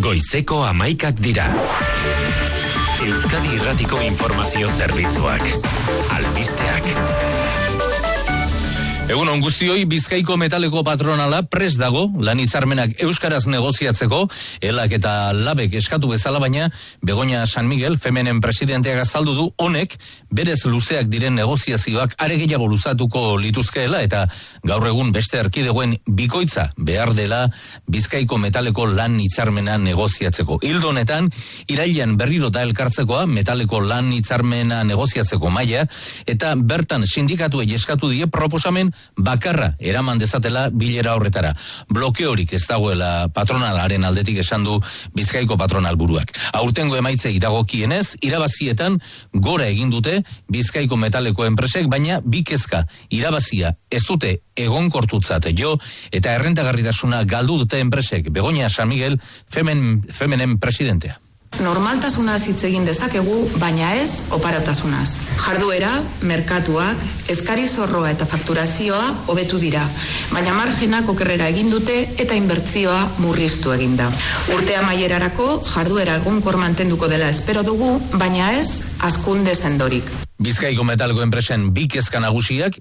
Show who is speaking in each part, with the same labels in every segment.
Speaker 1: Goizeko 11:00 dira. Euskadi Irratiko Informazio Zerbitzuak. Albisteak.
Speaker 2: Egun on guztioi, Bizkaiko metaleko patronala prest dago lan hitzarmenak euskaraz negoziatzeko, elak eta labek eskatu bezala, baina Begoña San Miguel, Femenen presidenteak azaldu du honek berez luzeak diren negoziazioak are gehiago luzatuko lituzkeela eta gaur egun beste erkidegoen bikoitza behar dela Bizkaiko metaleko lan hitzarmena negoziatzeko. Ildo honetan, irailean berriro da elkartzekoa metaleko lan hitzarmena negoziatzeko maila eta bertan sindikatuei eskatu die proposamen bakarra eraman dezatela bilera horretara. Blokeorik ez dagoela patronalaren aldetik esan du Bizkaiko patronal buruak. Aurtengo emaitzei dagokienez, irabazietan gora egin dute Bizkaiko metaleko enpresek, baina bi kezka irabazia ez dute egonkortutzat jo eta errentagarritasuna galdu dute enpresek. Begoña San Miguel, Femenen presidentea.
Speaker 3: Normaltasunaz hitz egin dezakegu, baina ez oparatasunaz. Jarduera, merkatuak, eskari zorroa eta fakturazioa hobetu dira, baina margenak okerrera egin dute eta inbertsioa murriztu egin da. Urte amaierarako jarduera egonkor mantenduko dela espero dugu, baina ez hazkunde sendorik.
Speaker 2: Bizkaiko metaleko enpresen bi kezka nagusiak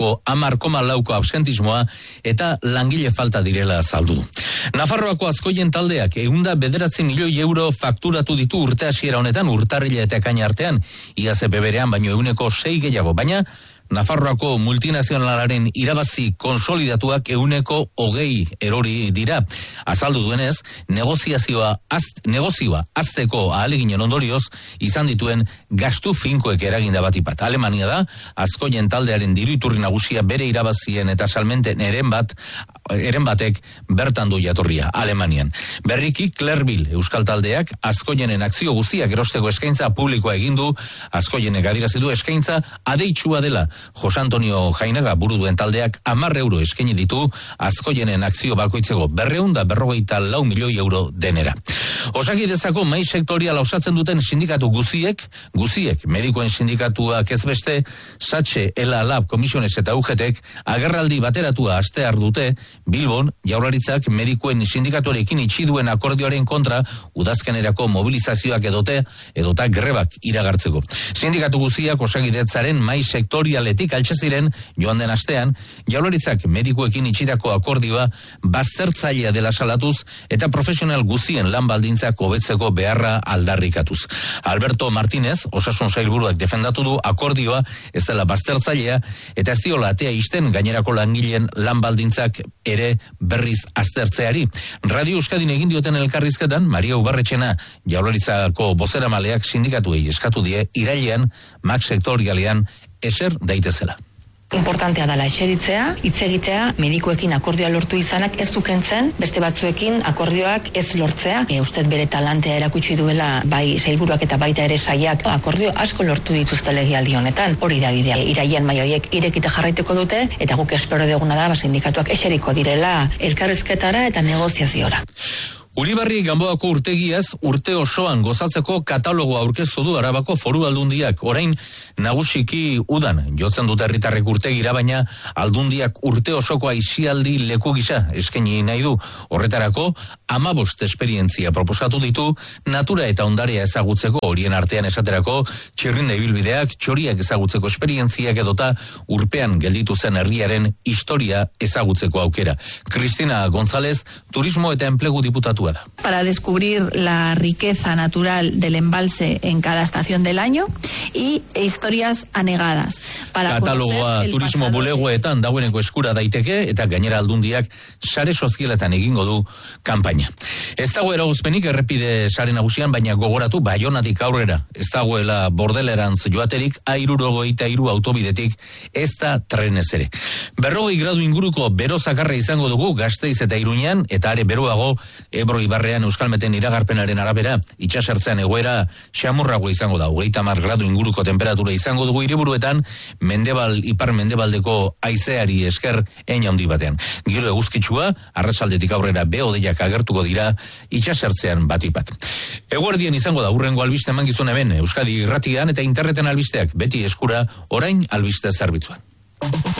Speaker 2: 10,10,4 absentismoa eta langile falta direla azaldu du. Nafarroako Azkoien taldeak 109 milioi euro fakturatu ditu urte hasiera honetan, urtarrila eta ekaina artean, iaz berean baino 6% gehiago, baina Nafarroako multinazionalaren irabazi konsolidatuak 20% erori dira. Azaldu duenez, negozioa hazteko ahaleginen ondorioz izan dituen gastu finkoek eraginda batipat. Alemania da, Azkoien taldearen diru iturri nagusia bere irabazien eta salmenten eren batek bertan du jatorria, Alemanian. Berriki, Clerville Euskal taldeak Azkoienen akzio guztiak erosteko eskaintza publikoa egin du. Azkoienek adierazi du eskaintza adeitsua dela. Jose Antonio Jainaga buru duen taldeak 10 euro eskaini ditu Azkoienen akzio bakoitzeko 254 milioi euro denera. Osakidetzako mahai sektoriala osatzen duten sindikatu guziek, medikoen sindikatuak ez beste, Satxe, Ela, Lab, Komisiones eta UGTek agerraldi bateratua astear dute Bilbon, Jaurlaritzak medikoen sindikatuarekin itxi duen akordioaren kontra udazkenerako mobilizazioak edota grebak iragartzeko. Sindikatu guziak osakidetzaren mahai sektorialetik altxe ziren joan den astean, Jaurlaritzak medikuekin itxitako akordioa baztertzailea dela salatuz eta profesional guzien lan baldintzak hobetzeko beharra aldarrikatuz. Alberto Martínez, Osasun Sailburuak defendatu du akordioa ez dela baztertzailea eta ez diola atea ixten gainerako langileen lan baldintzak ere berriz aztertzeari. Radio Euskadin egin dioten elkarrizketan, Maria Ubarretxena Jaurlaritzako bozeramaleak sindikatuei eskatu die irailean MAC sektorialean eser daitezela.
Speaker 4: Importantea dela eseritzea, hitz egitea, medikuekin akordioa lortu izanak ez du kentzen, beste batzuekin akordioak ez lortzea. Ustez bere talantea erakutsi duela bai sailburuak eta baita ere saiak akordio asko lortu dituzte legealdi honetan. Hori da bidea. Irailean mahai horiek irekita jarraituko dute eta guk espero duguna da sindikatuak eseriko direla elkarrizketara eta negoziaziora.
Speaker 2: Uribarri Ganboako urtegiaz urte osoan gozatzeko katalogo aurkeztu du Arabako Foru Aldundiak. Orain nagusiki udan jotzen dute herritarrek urtegira, baina aldundiak urte osoko aisialdi leku gisa eskaini nahi du. Horretarako 15 esperientzia proposatu ditu natura eta ondarea ezagutzeko, horien artean esaterako txirrinda ibilbideak, txoriak ezagutzeko esperientziak edota urpean gelditu zen herriaren historia ezagutzeko aukera. Cristina González, Turismo eta Enplegu diputatu.
Speaker 5: Para descubrir la riqueza natural del embalse en cada estación del año y historias anegadas.
Speaker 2: Katalogoa turismo bulegoetan dagoeneko eskura daiteke eta gainera aldundiak sare sozialetan egingo du kanpaina. Ez dago eragozpenik errepide sare nagusian, baina gogoratu Baionatik aurrera ez dagoela Bordelerantz joaterik, A73 autobidetik ez da trenez ere. 40 gradu inguruko bero zakarra izango dugu Gasteiz eta Iruñean eta are beroago Ebro Ibarrean Euskalmeten iragarpenaren arabera itsasertzean egoera xamurrago izango da. 30 gradu inguruko temperatura izango dugu hiriburuetan, ipar mendebaldeko haizeari esker hein handi batean. Giro eguzkitsua, arratsaldetik aurrera behodeiak agertuko dira itsasertzean batipat. Eguerdien izango da hurrengo albiste emangizun hemen Euskadi Irratian eta interneten albisteak beti eskura orain albiste zerbitzuan.